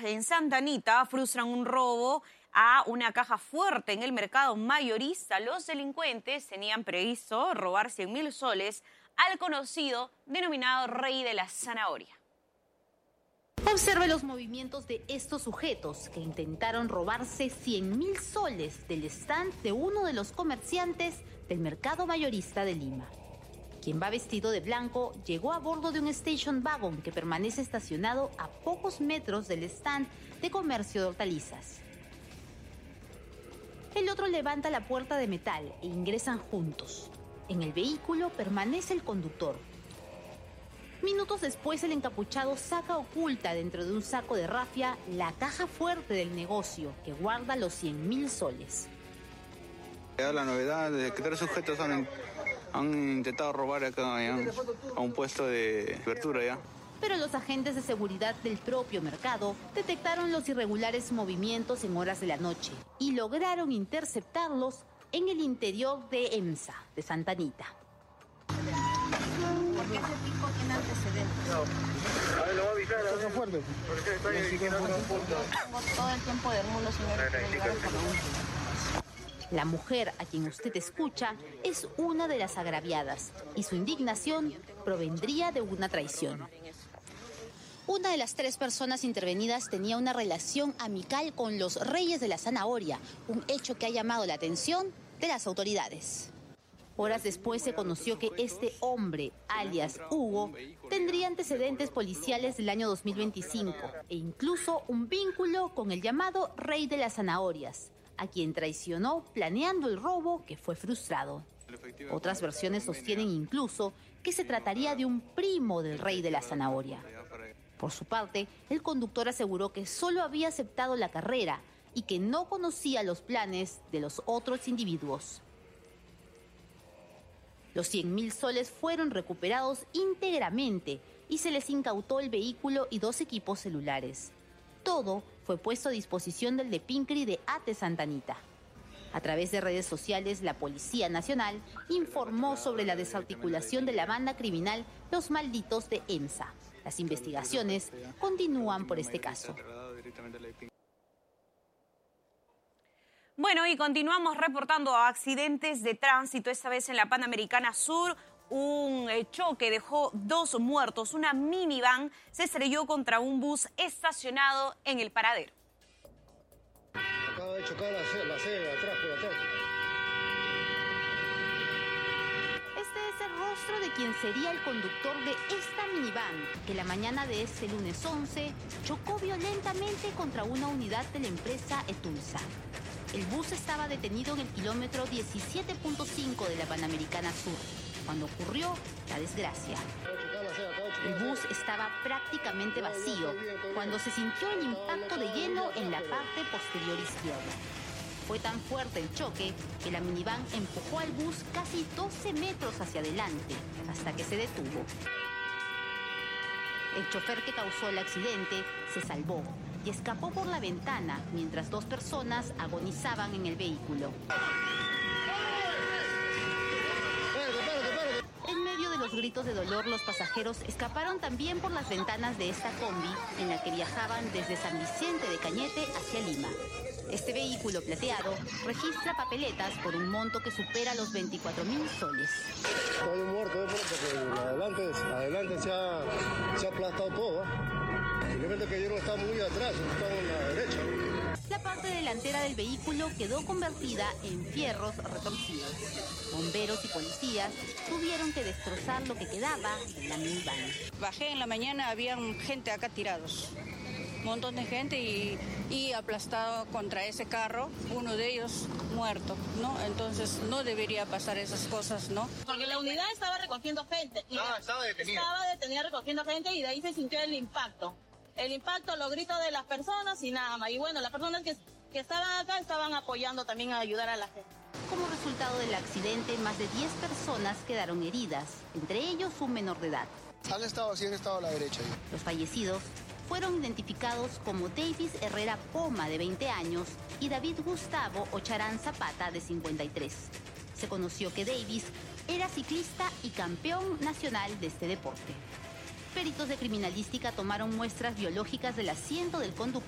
en Santa Anita frustran un robo a una caja fuerte en el mercado mayorista. Los delincuentes tenían previsto robar 100.000 soles al conocido denominado Rey de la Zanahoria. Observe los movimientos de estos sujetos que intentaron robarse 100.000 soles del stand de uno de los comerciantes del mercado mayorista de Lima. Quien va vestido de blanco llegó a bordo de un station wagon que permanece estacionado a pocos metros del stand de comercio de hortalizas. El otro levanta la puerta de metal e ingresan juntos. En el vehículo permanece el conductor. Minutos después, el encapuchado saca oculta dentro de un saco de rafia la caja fuerte del negocio que guarda los 100.000 soles. La novedad es que 3 sujetos han intentado robar acá a un puesto de verdura ya. Pero los agentes de seguridad del propio mercado detectaron los irregulares movimientos en horas de la noche y lograron interceptarlos en el interior de EMSA, de Santa Anita. Porque ese tipo tiene antecedentes. A ver, lo va a avisar. Está fuerte. Porque está Tengo todo el tiempo del mundo, señor. La mujer a quien usted escucha es una de las agraviadas y su indignación provendría de una traición. Una de las 3 personas intervenidas tenía una relación amical con los Reyes de la Zanahoria, un hecho que ha llamado la atención de las autoridades. Horas después se conoció que este hombre, alias Hugo, tendría antecedentes policiales del año 2025 e incluso un vínculo con el llamado Rey de las Zanahorias, a quien traicionó planeando el robo que fue frustrado. Otras versiones sostienen incluso que se trataría de un primo del Rey de la Zanahoria. Por su parte, el conductor aseguró que solo había aceptado la carrera y que no conocía los planes de los otros individuos. Los 100.000 soles fueron recuperados íntegramente y se les incautó el vehículo y 2 equipos celulares. Todo fue puesto a disposición del DEPINCRI de ATE Santa Anita. A través de redes sociales, la Policía Nacional informó sobre la desarticulación de la banda criminal Los Malditos de EMSA. Las investigaciones continúan por este caso. Bueno, y continuamos reportando accidentes de tránsito, esta vez en la Panamericana Sur. Un choque dejó 2 muertos. Una minivan se estrelló contra un bus estacionado en el paradero. Acaba de chocar la cebra atrás, por atrás. Este es el rostro de quien sería el conductor de esta minivan, que la mañana de este lunes 11 chocó violentamente contra una unidad de la empresa Etulsa. El bus estaba detenido en el kilómetro 17.5 de la Panamericana Sur, cuando ocurrió la desgracia. El bus estaba prácticamente vacío cuando se sintió el impacto de lleno en la parte posterior izquierda. Fue tan fuerte el choque que la minivan empujó al bus casi 12 metros hacia adelante hasta que se detuvo. El chofer que causó el accidente se salvó y escapó por la ventana mientras 2 personas agonizaban en el vehículo. En medio de los gritos de dolor, los pasajeros escaparon también por las ventanas de esta combi en la que viajaban desde San Vicente de Cañete hacia Lima. Este vehículo plateado registra papeletas por un monto que supera los 24.000 soles. Estoy muerto, porque adelante se ha aplastado todo. Simplemente que yo no estaba muy atrás, estaba en la derecha. La parte delantera del vehículo quedó convertida en fierros retorcidos. Bomberos y policías tuvieron que destrozar lo que quedaba de la minivan. Bajé en la mañana, había gente acá tirados. Un montón de gente y aplastado contra ese carro, uno de ellos muerto, ¿no? Entonces no debería pasar esas cosas, ¿no? Porque la unidad estaba recogiendo gente. Estaba detenida. Estaba detenida recogiendo gente y de ahí se sintió el impacto. El impacto, los gritos de las personas y nada más. Y bueno, las personas que estaban acá estaban apoyando también a ayudar a la gente. Como resultado del accidente, más de 10 personas quedaron heridas, entre ellos un menor de edad. Han estado a la derecha. Los fallecidos fueron identificados como Davis Herrera Poma, de 20 años, y David Gustavo Ocharán Zapata, de 53. Se conoció que Davis era ciclista y campeón nacional de este deporte. Peritos de criminalística tomaron muestras biológicas del asiento del conductor